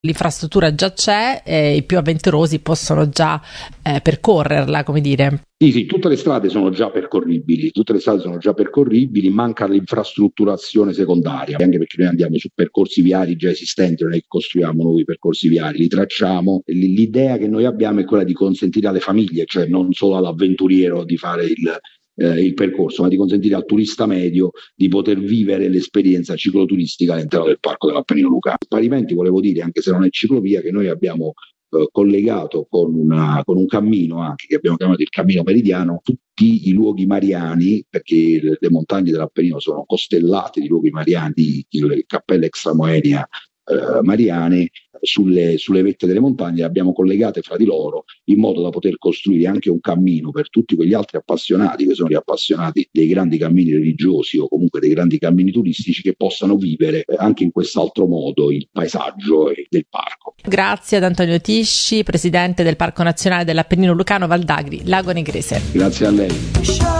l'infrastruttura già c'è, i più avventurosi possono già percorrerla, come dire. Sì, tutte le strade sono già percorribili, manca l'infrastrutturazione secondaria, anche perché noi andiamo su percorsi viari già esistenti, non è che costruiamo nuovi percorsi viari, li tracciamo. L'idea che noi abbiamo è quella di consentire alle famiglie, cioè non solo all'avventuriero di fare il percorso, ma di consentire al turista medio di poter vivere l'esperienza cicloturistica all'interno del Parco dell'Appennino Lucano. Parimenti volevo dire, anche se non è ciclovia, che noi abbiamo collegato con un cammino anche che abbiamo chiamato il Cammino Meridiano, tutti i luoghi mariani, perché le montagne dell'Appennino sono costellate di luoghi mariani, le cappelle extramoenia mariane, sulle vette delle montagne, le abbiamo collegate fra di loro in modo da poter costruire anche un cammino per tutti quegli altri appassionati che sono gli appassionati dei grandi cammini religiosi o comunque dei grandi cammini turistici, che possano vivere anche in quest'altro modo il paesaggio del parco. Grazie ad Antonio Tisci, presidente del Parco Nazionale dell'Appennino Lucano Val d'Agri Lago Negrese. Grazie a lei.